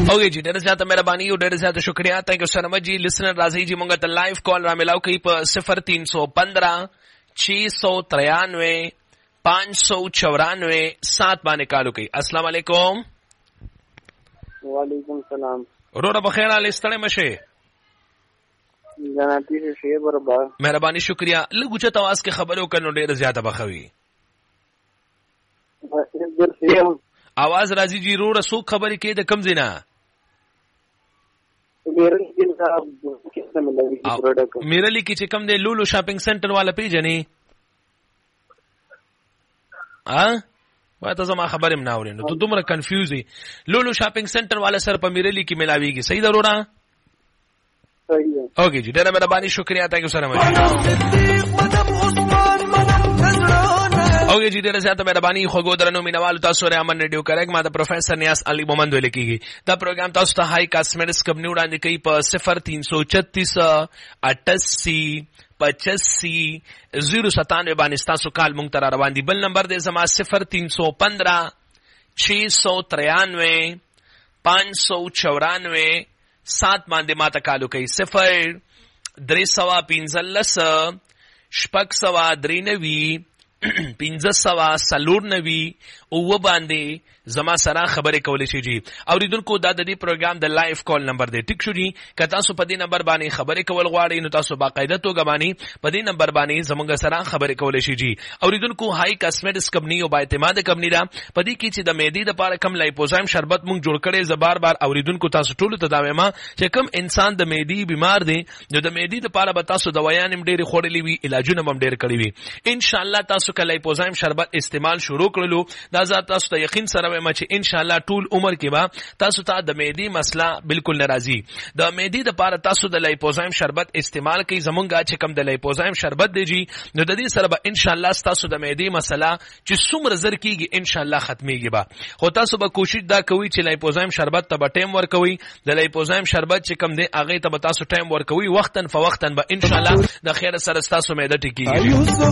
اوکے جی ډېر زیاته مهرباني او ډېر زیاته شکریا. تhank you so much جی. لسنر راځي جی مونږ ته لایو کال را ملاو کوي په 0315 693 594 7 باندې کالو کوي. السلام علیکم. وعلیکم السلام. وروره بخیر حال ستړی مشه جناتی سے شی برابر. مهرباني شکریا. لږ اوچت आवाज کې خبرو کنو ډېر زیاته بخوي. आवाज راځي جی وروره څوک خبرې کوي د کم زینا؟ میرلی کی چې کم دی لولو شاپینګ سنټر والا پیژنې؟ ما ته زما خبرې م نه اورې نو ته دومره کنفیوز یې. لولو شاپینګ سنټر والا سره په میرلی کې ملاویږي. صحیح ده وروره؟ اوکې جی ډېره مهرباني شکریا. تhank you سره اوکې جی ډېره زیاته مهرباني. خوږو درنو مینوالو تاسو سره امن ریډیو کریک. ما د پروفیسر نیاز علي مومند ویل کېږي. دا پروګرام تاسو ته هاي کاسمیټکس کمپنی وړاندې کوي په 0336 88 85 097 باندې تاسو کال مونږ ته را روان دي. بل نمبر دی زما 0315 693 594 7 باندې ماته کالو کوي. 0315 693 594 او باندې زما سره خبرې کولې شي جی. اوریدونکو دا د دې پروګرام د لایف کال نمبر دی. ټیک شو جی. که تاسو په دې نمبر باندې خبرې کول غواړئ نو تاسو باقاعده توګه باندې په دې نمبر باندې زموږ سره خبرې کولې شي جی. اوریدونکو هاي کاسمیټکس کمپنی او با اعتماد کمپنی دا په دې کې چې د معدې لپاره کم لایپوزایم شربت مونږ جوړ کړي. ز بار بار اوریدونکو تاسو ټول ته دا وایم چې کم انسان د معدې بیمار دی نو د معدې لپاره به تاسو دوايان هم ډېر خوړلې وي علاجونه هم ډېر کړی وي. ان شاء الله تاسو کله لایپوزایم شربت استعمال شروع کړلو دا ذات تاسو ته یقین سره وایم چې ان شاء الله ټول عمر کې به تاسو ته د معدې مسله بالکل ناراضي. د معدې لپاره تاسو د لایپوزایم شربت استعمال کوي. زمونږه چې کم د لایپوزایم شربت دی جی نو د دې سره به ان شاء الله تاسو د معدې مسله چې څومره زر کیږي ان شاء الله ختميږي. به خو تاسو به کوشش دا کوئ چې لایپوزایم شربت ته به ټایم ورکوي. د لایپوزایم شربت چې کم دی هغه ته به تاسو ټایم ورکوي وختن فوختن به ان شاء الله د خیر سره تاسو معده ټیکيږي.